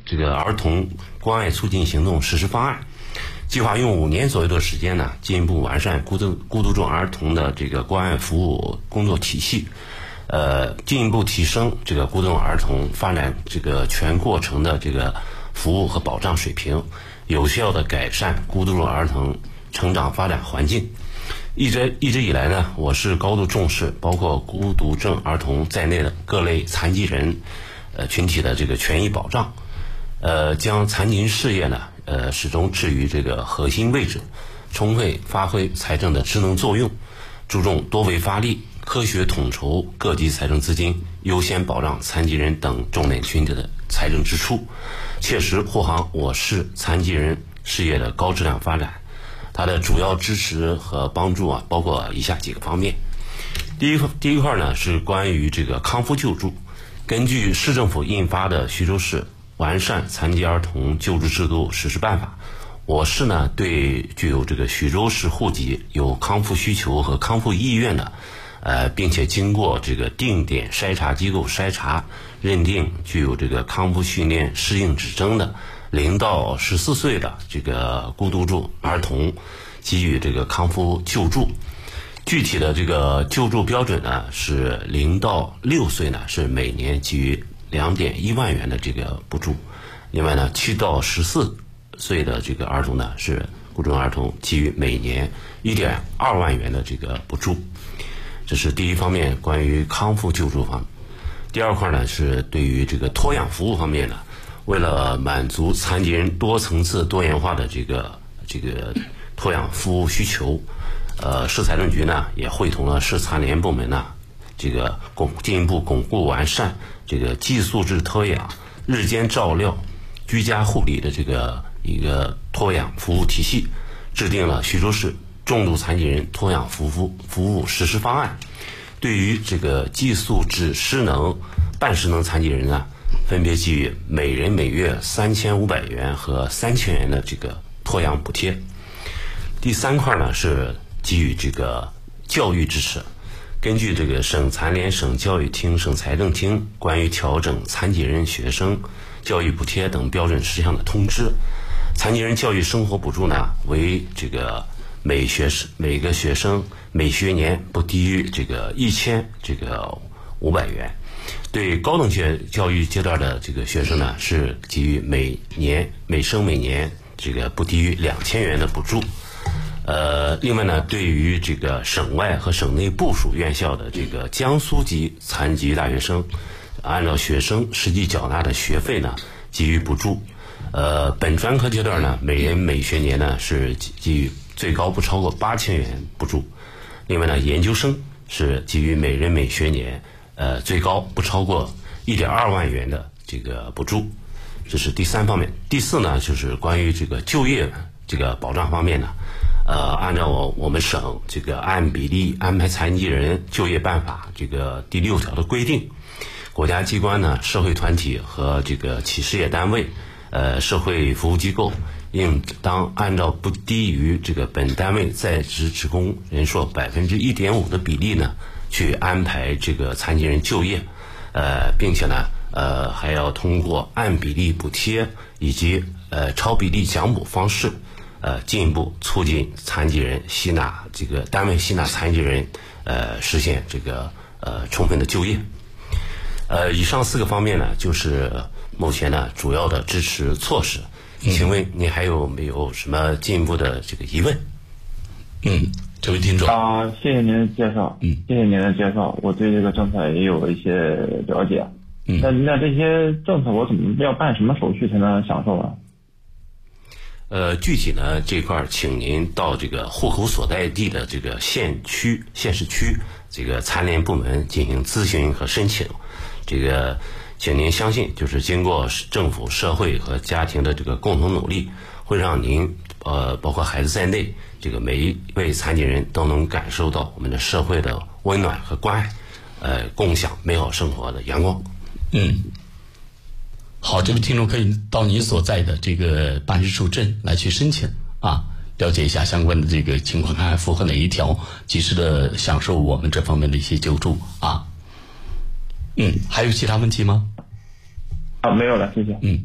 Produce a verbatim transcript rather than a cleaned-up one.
这个儿童关爱促进行动实施方案，计划用五年左右的时间呢，进一步完善孤独孤独症儿童的这个关爱服务工作体系，呃，进一步提升这个孤独症儿童发展这个全过程的这个服务和保障水平，有效的改善孤独症儿童成长发展环境。一直一直以来呢，我是高度重视包括孤独症儿童在内的各类残疾人呃群体的这个权益保障，呃，将残疾人事业呢，呃，始终置于这个核心位置，充分发挥财政的职能作用，注重多维发力，科学统筹各级财政资金，优先保障残疾人等重点群体的财政支出，切实护航我市残疾人事业的高质量发展。它的主要支持和帮助啊，包括以下几个方面。第一第一块呢是关于这个康复救助。根据市政府印发的《徐州市完善残疾儿童救助制度实施办法》，我市呢对具有这个徐州市户籍、有康复需求和康复意愿的，呃，并且经过这个定点筛查机构筛查认定具有这个康复训练适应指征的零到十四岁的这个孤独症儿童，给予这个康复救助。具体的这个救助标准呢是零到六岁呢是每年给予两点一万元的这个补助，另外呢七到十四岁的这个儿童呢是孤独症儿童，给予每年一点二万元的这个补助。这是第一方面关于康复救助方面。第二块呢是对于这个托养服务方面呢，为了满足残疾人多层次多元化的这个这个托养服务需求，呃，市财政局呢也会同了市残联部门呢，这个巩进一步巩固完善这个寄宿制托养、日间照料、居家护理的这个一个托养服务体系，制定了徐州市重度残疾人托养服务服务实施方案。对于这个寄宿制失能、半失能残疾人呢，分别给予每人每月三千五百元和三千元的这个托养补贴。第三块呢是给予这个教育支持。根据这个省残联、省教育厅、省财政厅关于调整残疾人学生教育补贴等标准事项的通知，残疾人教育生活补助呢为这个每学生每个学生每学年不低于这个一千这个五百元。对高等学教育阶段的这个学生呢，是给予每年每生每年这个不低于两千元的补助。呃，另外呢，对于这个省外和省内部属院校的这个江苏籍残疾大学生，按照学生实际缴纳的学费呢，给予补助。呃，本专科阶段呢，每人每学年呢是给予最高不超过八千元补助。另外呢，研究生是给予每人每学年呃最高不超过一点二万元的这个补助。这是第三方面。第四呢，就是关于这个就业这个保障方面呢。呃，按照我我们省这个按比例安排残疾人就业办法这个第六条的规定，国家机关呢、社会团体和这个企事业单位、呃社会服务机构，应当按照不低于这个本单位在职职工人数百分之一点五的比例呢，去安排这个残疾人就业，呃，并且呢，呃，还要通过按比例补贴以及呃超比例奖补方式。呃，进一步促进残疾人吸纳这个单位吸纳残疾人，呃，实现这个呃充分的就业。呃，以上四个方面呢，就是目前呢主要的支持措施。请问您还有没有什么进一步的这个疑问？ 嗯，这位听众啊，谢谢您的介绍， 嗯， 谢谢您的介绍，我对这个政策也有一些了解。 嗯， 那那这些政策我怎么要办什么手续才能享受啊？ 呃，具体呢这块儿，请您到这个户口所在地的这个县区、县市区这个残联部门进行咨询和申请。这个，请您相信，就是经过政府、社会和家庭的这个共同努力，会让您呃，包括孩子在内，这个每一位残疾人都能感受到我们的社会的温暖和关爱，呃，共享美好生活的阳光。 嗯。好，这位听众可以到您所在的这个办事处镇来去申请啊，了解一下相关的这个情况，看看符合哪一条，及时的享受我们这方面的一些救助啊。嗯，还有其他问题吗？ 啊，没有了，谢谢。 嗯。